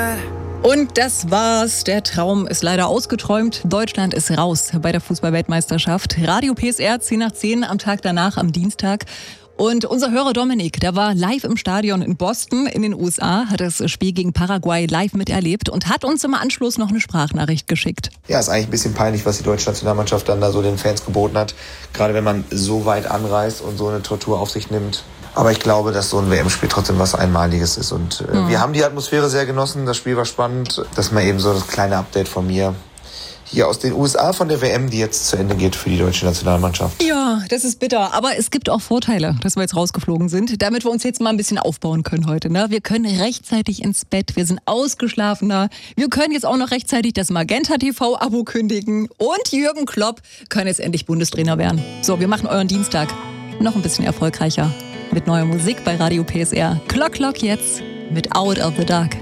Und das war's. Der Traum ist leider ausgeträumt. Deutschland ist raus bei der Fußball-Weltmeisterschaft. Radio PSR 10 nach 10 am Tag danach, am Dienstag. Und unser Hörer Dominik, der war live im Stadion in Boston in den USA, hat das Spiel gegen Paraguay live miterlebt und hat uns im Anschluss noch eine Sprachnachricht geschickt. Ja, ist eigentlich ein bisschen peinlich, was die deutsche Nationalmannschaft dann da so den Fans geboten hat. Gerade wenn man so weit anreist und so eine Tortur auf sich nimmt. Aber ich glaube, dass so ein WM-Spiel trotzdem was Einmaliges ist. Und wir haben die Atmosphäre sehr genossen. Das Spiel war spannend. Das ist mal eben so das kleine Update von mir. Hier aus den USA von der WM, die jetzt zu Ende geht für die deutsche Nationalmannschaft. Ja, das ist bitter. Aber es gibt auch Vorteile, dass wir jetzt rausgeflogen sind. Damit wir uns jetzt mal ein bisschen aufbauen können heute. Ne? Wir können rechtzeitig ins Bett. Wir sind ausgeschlafener. Wir können jetzt auch noch rechtzeitig das Magenta TV-Abo kündigen. Und Jürgen Klopp kann jetzt endlich Bundestrainer werden. So, wir machen euren Dienstag noch ein bisschen erfolgreicher. Mit neuer Musik bei Radio PSR. Clock jetzt mit Out of the Dark.